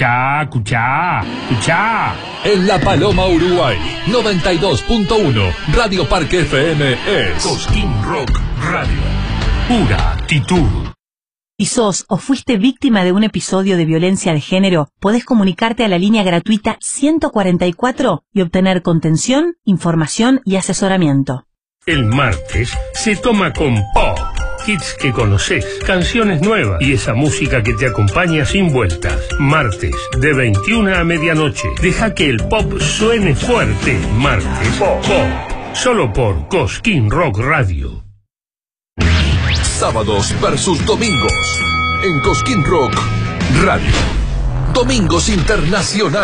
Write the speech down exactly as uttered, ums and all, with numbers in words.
Escuchá, escuchá, escuchá. En La Paloma, Uruguay, noventa y dos punto uno, Radio Parque F M es Cosquín Rock Radio. Pura actitud. Si sos o fuiste víctima de un episodio de violencia de género, podés comunicarte a la línea gratuita ciento cuarenta y cuatro y obtener contención, información y asesoramiento. El martes se toma con pop. Hits que conoces, canciones nuevas y esa música que te acompaña sin vueltas. Martes, de veintiuna a medianoche. Deja que el pop suene fuerte. Martes, pop. pop. Solo por Cosquín Rock Radio. Sábados versus domingos en Cosquín Rock Radio. Domingos Internacional.